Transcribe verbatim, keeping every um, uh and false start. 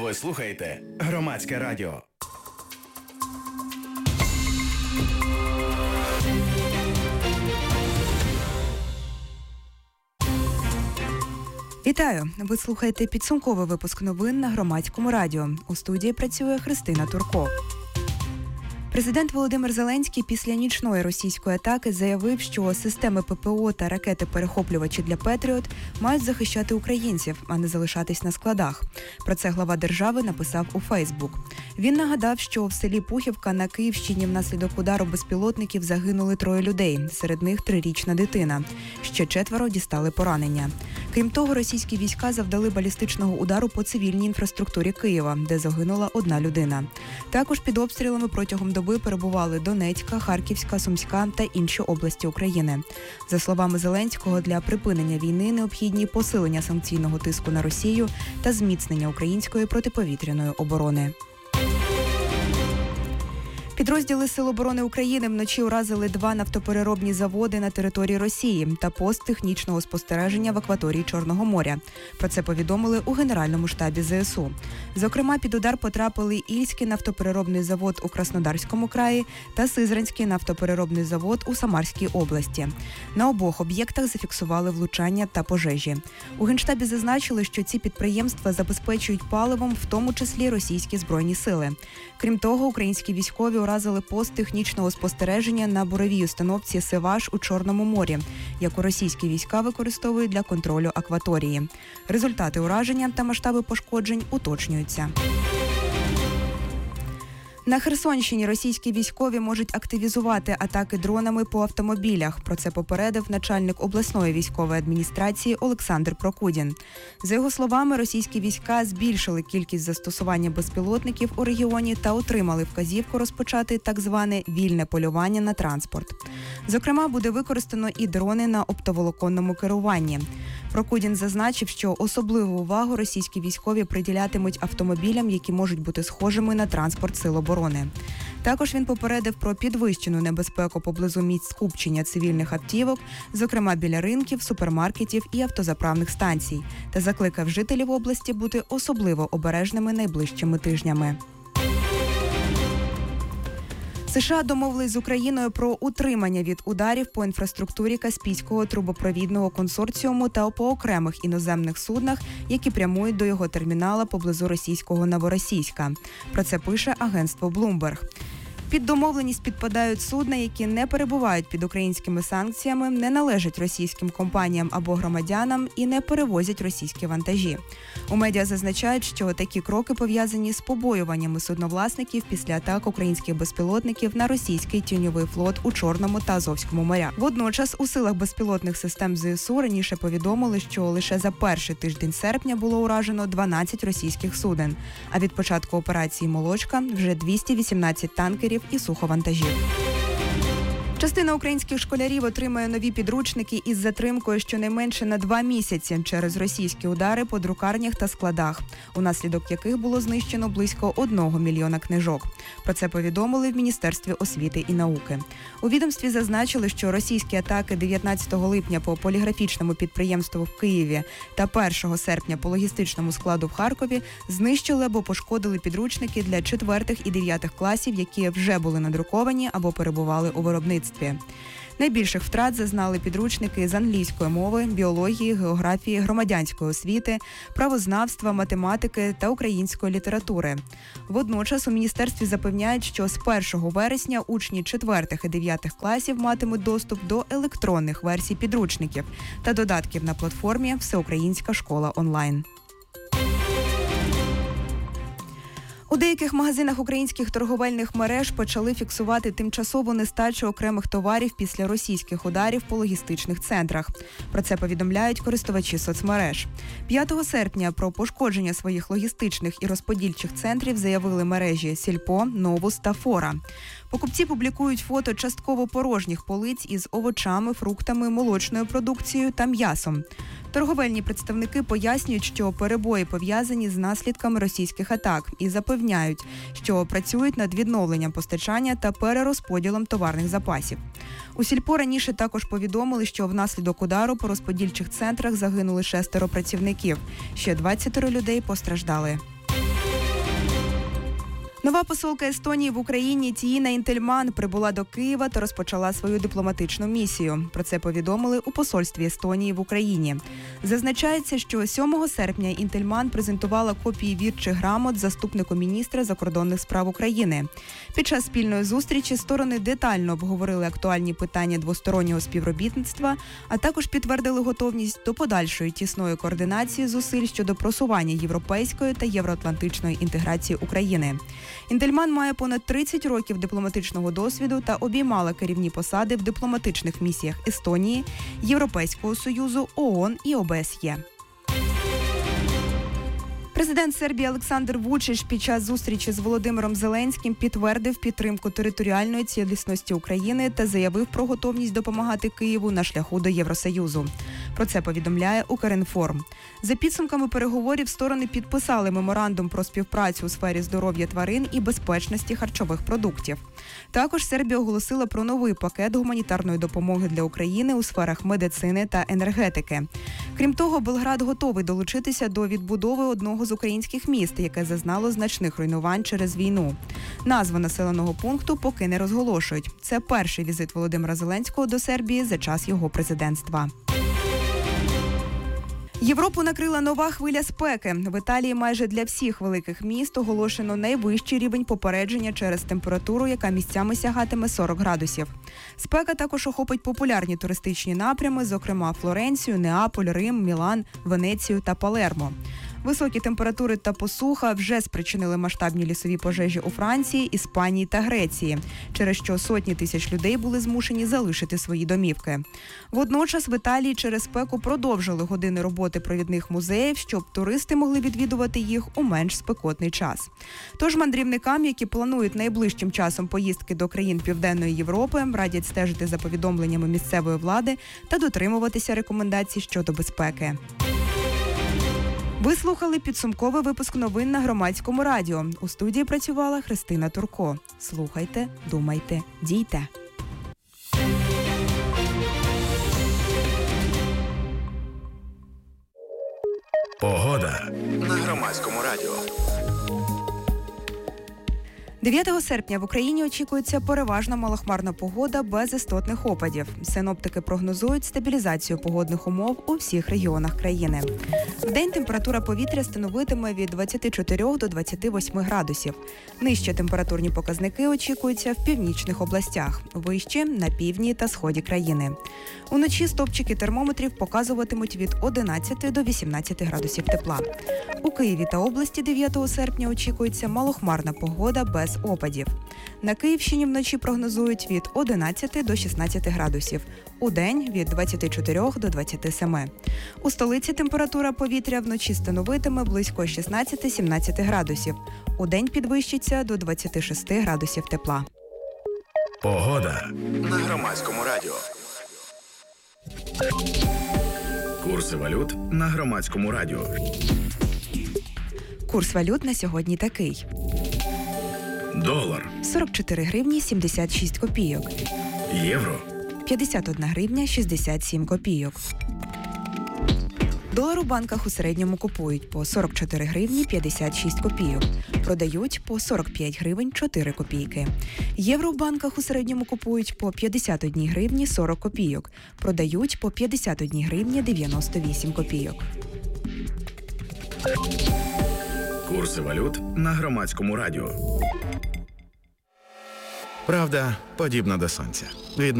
Ви слухаєте Громадське радіо. Вітаю! Ви слухаєте підсумковий випуск новин на Громадському радіо. У студії працює Христина Турко. Президент Володимир Зеленський після нічної російської атаки заявив, що системи ППО та ракети-перехоплювачі для «Петріот» мають захищати українців, а не залишатись на складах. Про це глава держави написав у Фейсбук. Він нагадав, що в селі Пухівка на Київщині внаслідок удару безпілотників загинули троє людей, серед них трирічна дитина. Ще четверо дістали поранення. Крім того, російські війська завдали балістичного удару по цивільній інфраструктурі Києва, де загинула одна людина. Також під обстрілами протягом доби перебували Донецька, Харківська, Сумська та інші області України. За словами Зеленського, для припинення війни необхідні посилення санкційного тиску на Росію та зміцнення української протиповітряної оборони. Підрозділи Сил оборони України вночі уразили два нафтопереробні заводи на території Росії та пост технічного спостереження в акваторії Чорного моря. Про це повідомили у Генеральному штабі ЗСУ. Зокрема, під удар потрапили Ільський нафтопереробний завод у Краснодарському краї та Сизранський нафтопереробний завод у Самарській області. На обох об'єктах зафіксували влучання та пожежі. У Генштабі зазначили, що ці підприємства забезпечують паливом, в тому числі російські збройні сили. Крім того, українські військові уразили пост технічного спостереження на буровій установці «Севаш» у Чорному морі, яку російські війська використовують для контролю акваторії. Результати ураження та масштаби пошкоджень уточнюються. На Херсонщині російські військові можуть активізувати атаки дронами по автомобілях. Про це попередив начальник обласної військової адміністрації Олександр Прокудін. За його словами, російські війська збільшили кількість застосування безпілотників у регіоні та отримали вказівку розпочати так зване вільне полювання на транспорт. Зокрема, буде використано і дрони на оптоволоконному керуванні. Прокудін зазначив, що особливу увагу російські військові приділятимуть автомобілям, які можуть бути схожими на транспорт Сил оборони. Також він попередив про підвищену небезпеку поблизу місць скупчення цивільних автівок, зокрема біля ринків, супермаркетів і автозаправних станцій, та закликав жителів області бути особливо обережними найближчими тижнями. США домовились з Україною про утримання від ударів по інфраструктурі Каспійського трубопровідного консорціуму та по окремих іноземних суднах, які прямують до його термінала поблизу російського Новоросійська. Про це пише агентство Bloomberg. Під домовленість підпадають судна, які не перебувають під українськими санкціями, не належать російським компаніям або громадянам і не перевозять російські вантажі. У медіа зазначають, що такі кроки пов'язані з побоюваннями судновласників після атак українських безпілотників на російський тіньовий флот у Чорному та Азовському морях. Водночас у силах безпілотних систем ЗСУ раніше повідомили, що лише за перший тиждень серпня було уражено дванадцять російських суден, а від початку операції «Молочка» вже двісті вісімнадцять танкерів і суховантажів. Частина українських школярів отримає нові підручники із затримкою щонайменше на два місяці через російські удари по друкарнях та складах, унаслідок яких було знищено близько одного мільйона книжок. Про це повідомили в Міністерстві освіти і науки. У відомстві зазначили, що російські атаки дев'ятнадцятого липня по поліграфічному підприємству в Києві та першого серпня по логістичному складу в Харкові знищили або пошкодили підручники для четвертих і дев'ятих класів, які вже були надруковані або перебували у виробництві. Найбільших втрат зазнали підручники з англійської мови, біології, географії, громадянської освіти, правознавства, математики та української літератури. Водночас у міністерстві запевняють, що з першого вересня учні четвертих і дев'ятих класів матимуть доступ до електронних версій підручників та додатків на платформі «Всеукраїнська школа онлайн». У деяких магазинах українських торговельних мереж почали фіксувати тимчасову нестачу окремих товарів після російських ударів по логістичних центрах. Про це повідомляють користувачі соцмереж. п'ятого серпня про пошкодження своїх логістичних і розподільчих центрів заявили мережі «Сільпо», «Новус» та «Фора». Покупці публікують фото частково порожніх полиць із овочами, фруктами, молочною продукцією та м'ясом. Торговельні представники пояснюють, що перебої пов'язані з наслідками російських атак і запевняють, що працюють над відновленням постачання та перерозподілом товарних запасів. У Сільпо раніше також повідомили, що внаслідок удару по розподільчих центрах загинули шестеро працівників. Ще двадцять людей постраждали. Нова посолка Естонії в Україні Тіїна Інтельман прибула до Києва та розпочала свою дипломатичну місію. Про це повідомили у посольстві Естонії в Україні. Зазначається, що сьомого серпня Інтельман презентувала копії вірчих грамот заступнику міністра закордонних справ України. Під час спільної зустрічі сторони детально обговорили актуальні питання двостороннього співробітництва, а також підтвердили готовність до подальшої тісної координації зусиль щодо просування європейської та євроатлантичної інтеграції України. Інтельман має понад тридцять років дипломатичного досвіду та обіймала керівні посади в дипломатичних місіях Естонії, Європейського Союзу, ООН і О Б С Є. Президент Сербії Олександр Вучич під час зустрічі з Володимиром Зеленським підтвердив підтримку територіальної цілісності України та заявив про готовність допомагати Києву на шляху до Євросоюзу. Про це повідомляє Укрінформ. За підсумками переговорів сторони підписали меморандум про співпрацю у сфері здоров'я тварин і безпечності харчових продуктів. Також Сербія оголосила про новий пакет гуманітарної допомоги для України у сферах медицини та енергетики. Крім того, Белград готовий долучитися до відбудови одного з українських міст, яке зазнало значних руйнувань через війну. Назву населеного пункту поки не розголошують. Це перший візит Володимира Зеленського до Сербії за час його президентства. Європу накрила нова хвиля спеки. В Італії майже для всіх великих міст оголошено найвищий рівень попередження через температуру, яка місцями сягатиме сорок градусів. Спека також охопить популярні туристичні напрями, зокрема Флоренцію, Неаполь, Рим, Мілан, Венецію та Палермо. Високі температури та посуха вже спричинили масштабні лісові пожежі у Франції, Іспанії та Греції, через що сотні тисяч людей були змушені залишити свої домівки. Водночас в Італії через спеку продовжили години роботи провідних музеїв, щоб туристи могли відвідувати їх у менш спекотний час. Тож мандрівникам, які планують найближчим часом поїздки до країн Південної Європи, радять стежити за повідомленнями місцевої влади та дотримуватися рекомендацій щодо безпеки. Ви слухали підсумковий випуск новин на Громадському радіо. У студії працювала Христина Турко. Слухайте, думайте, дійте. Погода на Громадському радіо. дев'ятого серпня в Україні очікується переважно малохмарна погода без істотних опадів. Синоптики прогнозують стабілізацію погодних умов у всіх регіонах країни. Вдень температура повітря становитиме від двадцяти чотирьох до двадцяти восьми градусів. Нижчі температурні показники очікуються в північних областях, вище – на півдні та сході країни. Уночі стовпчики термометрів показуватимуть від одинадцяти до вісімнадцяти градусів тепла. У Києві та області дев'ятого серпня очікується малохмарна погода без опадів. На Київщині вночі прогнозують від одинадцяти до шістнадцяти градусів. Удень – від двадцяти чотирьох до двадцяти семи. У столиці температура повітря вночі становитиме близько шістнадцяти-сімнадцяти градусів. Удень підвищиться до двадцяти шести градусів тепла. Погода на Громадському радіо. Курси валют на Громадському радіо. Курс валют на сьогодні такий. Долар. сорок чотири гривні сімдесят шість копійок. Євро. п'ятдесят одна гривня шістдесят сім копійок. Долар у банках у середньому купують по сорок чотири гривні п'ятдесят шість копійок. Продають по сорок п'ять гривень чотири копійки. Євро в банках у середньому купують по п'ятдесят одна гривні сорок копійок. Продають по п'ятдесят одна гривня дев'яносто вісім копійок. Курси валют на Громадському радіо. Правда подібна до сонця. Від